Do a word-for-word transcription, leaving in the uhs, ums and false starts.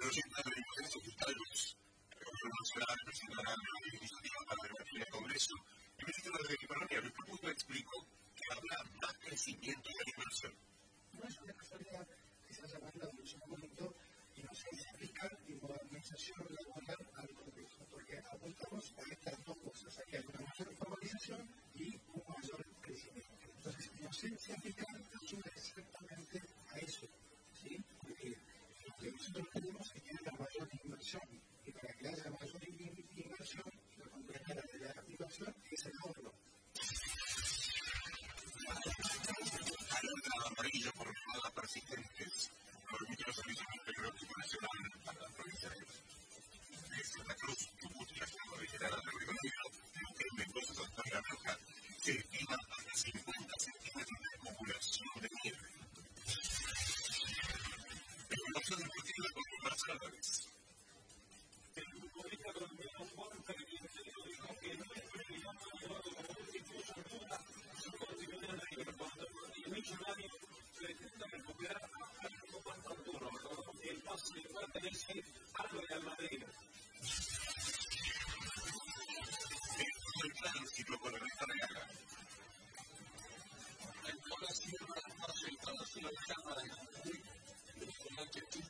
proyecta la iniciativa fiscal los gobiernos nacionales presentarán una iniciativa para debatir en el Congreso. El ministro de Economía, Luis Caputo, explicó que habrá más crecimiento de la inversión. No es una casualidad que se haya mandado en su momento y no se explica y modernización laboral al Congreso, porque apuntamos a estas dos cosas, a que hay una mayor formalización y un mayor crecimiento. Entonces, inocencia fiscal ayuda exactamente a eso, ¿sí? Porque lo que nosotros tenemos es que haya mayor inversión, y para que haya mayor inversión, la compañera de la inversión es el ahorro. Alerta amarillo por nevadas persistentes permite los servicios meteorológicos nacionales para la provincia de Santa Cruz, Chubut y la cordillera del Río Negro, Neuquén, Mendoza, Santa Fe y La Rioja. Se estima hasta cincuenta centímetros de acumulación de nieve. Información deportiva con Tomás Álvarez. El futbolista colombiano Juan Fernández dijo que no es prioridad llevarlo como último su duda su continuidad en River cuando el millonario pretende recuperar a Alberto Pantanturo, que el pase le pertenece al Real Madrid. Es el tránsito con el Real. El Cola cierra la fase internacional Cámara de Madrid, el F H